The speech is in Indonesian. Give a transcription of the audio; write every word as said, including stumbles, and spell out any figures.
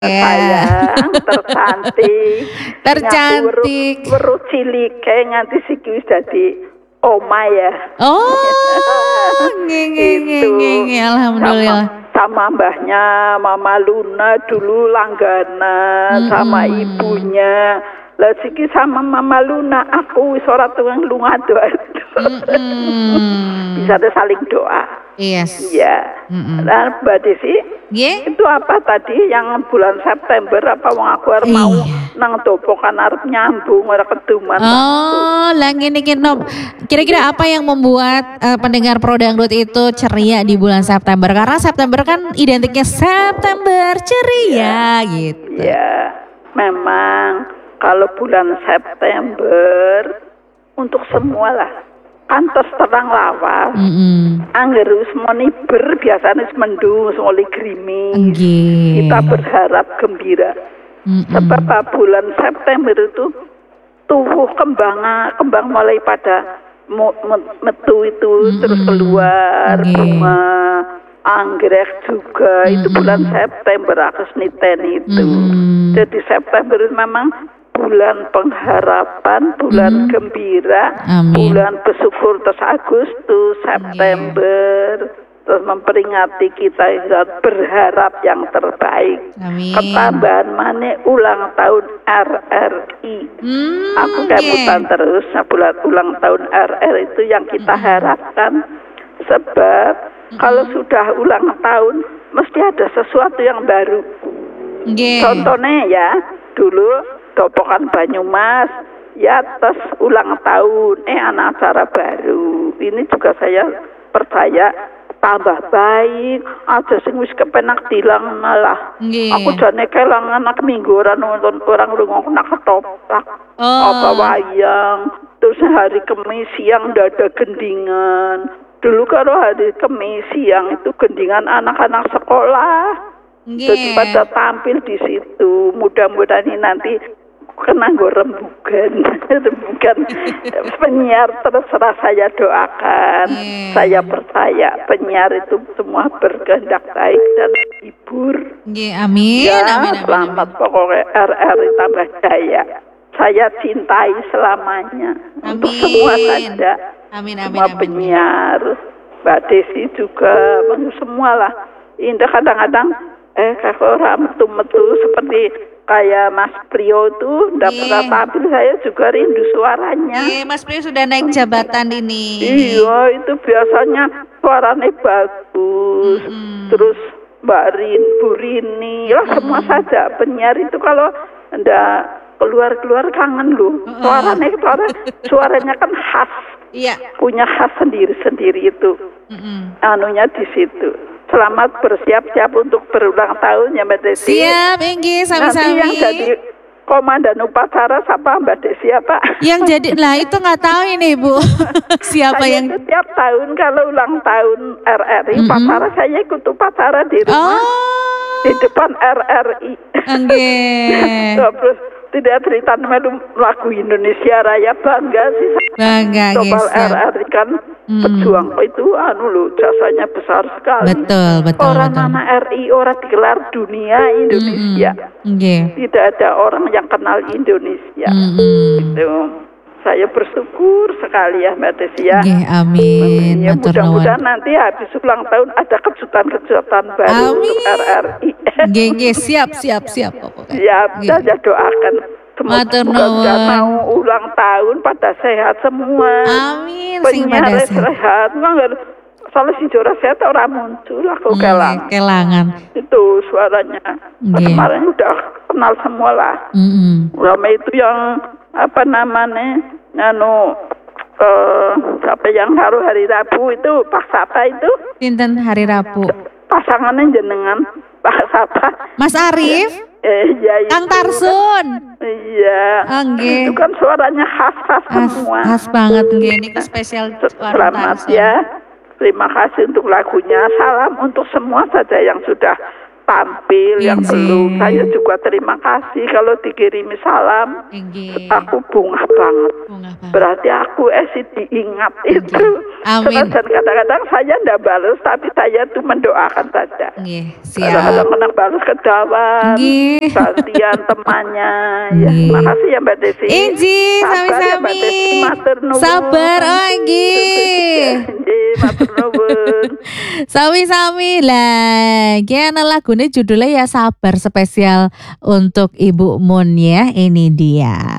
Ya. Sayang, tercantik, Tercantik. weruh cilike nganti siki wis dadi oma ya. Oh, nge nge nge Itu nge nge, alhamdulillah. sama, sama mbahnya Mama Luna dulu langganan sama Mm-mm. ibunya. Lah siki sama Mama Luna aku wis ora tuwang lunga doa. Mm-mm. Bisa ada saling doa. Yes. Iya. Mm-mm. Nah, Mbak Desi, Nggih? itu apa tadi yang bulan September apa wong aku arep mau Iya. nang topo kan arep nyambung ora keduman. Oh, lah ngene iki Nom. Kira-kira apa yang membuat eh, pendengar Pro Dangdut itu ceria di bulan September? Karena September kan identiknya September ceria gitu. Ya, memang kalau bulan September untuk semua lah pantes terang lawas. Mm-mm. Angger wis moniber biasanya wis mendung, wis mulai gerimis. Nggih. Kita berharap gembira. Mm-mm. Sebab apa, bulan September itu tubuh kembang kembang mulai pada mu- mu- metu itu Mm-mm. terus keluar Nggih. bunga anggrek juga. Itu Mm-mm. bulan September aku niteni itu. Mm-mm. Jadi September itu memang bulan pengharapan, bulan Mm-mm. gembira, Amin. bulan bersyukur. Terus Agustus, September, terus memperingati kita yang berharap yang terbaik. Amin. Ketambahan mana ulang tahun R R I. Hmm, Aku kemutan nggih. terus nah, bulan ulang tahun R R itu yang kita harapkan. Sebab kalau sudah ulang tahun mesti ada sesuatu yang baru. Nggih. Contohnya ya, dulu Topokan Banyumas ya tes ulang tahun, eh anak acara baru. Ini juga saya percaya tambah baik. Ada sing wis kepenak tilang malah. Nggih. Aku jane kelangan anak minggu orang nonton orang rungokna ketoprak. Oh. Apa wayang. Terus hari Kamis siang dada gendingan. Dulu kalau hari Kamis siang itu gendingan anak-anak sekolah. Jadi Nggih. pada tampil di situ. Mudah-mudahan ini nanti kena nggo rembugan. Rembugan penyiar terserah saya doakan. Yeah. Saya percaya penyiar itu semua berkehendak baik dan hibur. Nggih, amin. Ya, Amin, amin, selamat amin. pokoknya R R I tambah jaya. Saya cintai selamanya. Untuk Amin. semua saja. Amin, amin, Semua amin. penyiar, Mbak Desi juga, semua lah. Indah kadang-kadang eh kayak orang metu-metu seperti kayak Mas Prio itu ndak Iya. pernah tampil, saya juga rindu suaranya. Nggih, Mas Pri sudah naik jabatan ini. Iya, itu biasanya suaranya bagus. Mm-mm. Terus Mbak Rin, Bu Rini, lah semua saja penyiar itu kalau ndak keluar-keluar kangen lu. Suaranya suara suaranya kan khas, Iya. punya khas sendiri-sendiri itu. Mm-mm. Anunya di situ. Selamat bersiap-siap untuk berulang tahun ya Mbak Desi. Siap, nggih, Nanti yang sami-sami. jadi komandan upacara siapa Mbak Desi apa? Yang jadi, lah itu nggak tahu ini Bu. Siapa Saya yang? setiap tahun kalau ulang tahun R R I Mm-mm. upacara saya ikut upacara di rumah Oh, di depan R R I. nggih. Terus tidak cerita melu lagu Indonesia Raya, bangga sih. Bangga, Coba nggih, siap. R R I kan Mm. pejuang itu anu loh, jasanya besar sekali. Betul, betul, Orang betul. anak R I orang digelar dunia Indonesia. Mm-mm. Nggih. Tidak ada orang yang kenal Indonesia. Mm-mm. Itu saya bersyukur sekali ya Mbak Desi ya. Nggih, amin. Ya, Matur mudah-mudahan nuwun. nanti habis ulang tahun ada kejutan-kejutan baru Amin. untuk R R I. Nggih, nggih, siap, siap, siap pokoknya. Ya, Nggih. saya doakan semoga Matur sudah nuwun. mau ulang tahun pada sehat semua. Amin, sing Penyiar pada sehat. sehat. Enggak salah si Jora sehat orang muncul aku Nggih, kelang. kelangan. Itu suaranya. Nggih. Kemarin udah kenal semua lah. Mm-mm. Rame itu yang apa namanya, anu eh siapa yang haru hari Rabu itu Pak Sapa itu Pinten hari Rabu. pasangannya jenengan Pak Sapa. Mas Arif, Eh ya itu. Kang Tarsun. Iya. Ah, nggih. Itu kan suaranya khas-khas Khas, semua. khas banget nggih ini spesial suara Selamat Tarsun. ya. Terima kasih untuk lagunya. Salam untuk semua saja yang sudah tampil, yang Inggih. belum. Saya juga terima kasih kalau dikirimi salam. Inggih. Aku bungah banget. Bunga banget. Berarti aku esi diingat Inggih. itu. Amin. Senajan kadang-kadang saya tidak balas, tapi saya tuh mendoakan saja. Nggih, Kadang-kadang siap. kena balas kedawan, Nggih. gantian temannya. Ya, Nggih. makasih ya Mbak Desi. Inggih, Sabar ya Mbak Desi, sami-sami. matur nuwun. Sabar, oh inggih. Nggih, matur nuwun. Sami-sami lah. Kayaknya lagunya judulnya ya Sabar, spesial untuk Ibu Mun ya. Ini dia.